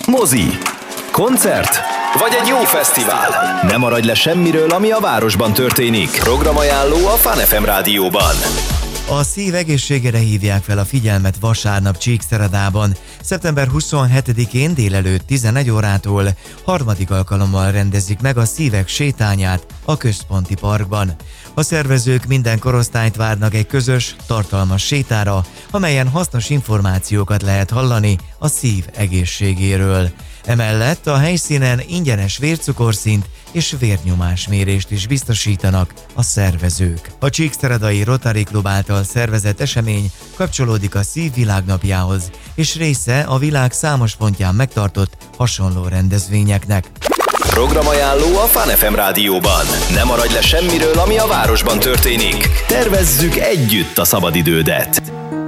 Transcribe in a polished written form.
Mozi, koncert vagy egy jó fesztivál. Ne maradj le semmiről, ami a városban történik. Programajánló a Fun FM rádióban. A szív egészségére hívják fel a figyelmet vasárnap Csíkszeredában. Szeptember 27-én délelőtt 11 órától harmadik alkalommal rendezik meg a szívek sétányát a Központi Parkban. A szervezők minden korosztályt várnak egy közös, tartalmas sétára, amelyen hasznos információkat lehet hallani a szív egészségéről. Emellett a helyszínen ingyenes vércukorszint és vérnyomásmérést is biztosítanak a szervezők. A Csíkszeredai Rotary Klub által szervezett esemény kapcsolódik a Szív Világnapjához, és része a világ számos pontján megtartott hasonló rendezvényeknek. Programajánló a Fun FM rádióban. Ne maradj le semmiről, ami a városban történik. Tervezzük együtt a szabadidődet.